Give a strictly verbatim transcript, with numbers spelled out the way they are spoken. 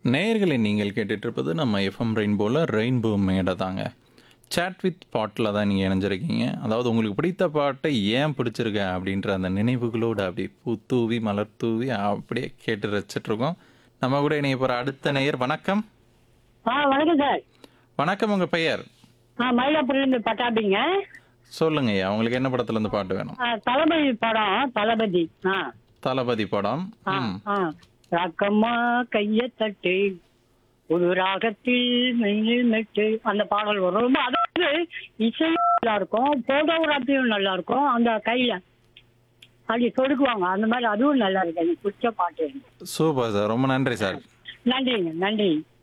நேயர்களை நீங்கள் கேட்டுட்ருப்பது நம்ம எஃப்எம் ரெயின்போல ரெயின்போ மேடை தாங்க. சேட் வித் பாட்டில் தான் நீங்கள் இணைஞ்சிருக்கீங்க. அதாவது உங்களுக்கு பிடித்த பாட்டை ஏன் பிடிச்சிருக்க அப்படின்ற அந்த நினைவுகளோடு அப்படியே பூத்தூவி மலர் தூவி அப்படியே கேட்டு ரசிச்சிட்ருக்கோம். நம்ம கூட இணைய போகிற அடுத்த நேயர். வணக்கம். ஆ வணக்கம் சார். வணக்கம், உங்கள் பெயர்? ஆ மயிலாப்பூர்லேருந்து பட்டாபிங்க. சொல்லுங்க ஐயா, உங்களுக்கு என்ன படத்துல இருந்து பாட்டு வேணும்? ஆ, தளபதி படம் தளபதி. ஆ தளபதி படம். ஆ ம் ஆ ராக்கம்மா கைய தட்டு ஒரு ராகத்தில் மெயில் மெட்டு அந்த பாடல் வரும். ரொம்ப அதாவது இசையும் நல்லா இருக்கும், போட்டோகிராஃபியும் நல்லா இருக்கும். அந்த கையில அப்படி சொடுக்குவாங்க, அந்த மாதிரி அதுவும் நல்லா இருக்கு. எனக்கு பிடிச்ச பாட்டு. சூப்பர் சார், ரொம்ப நன்றி சார். நன்றிங்க, நன்றி.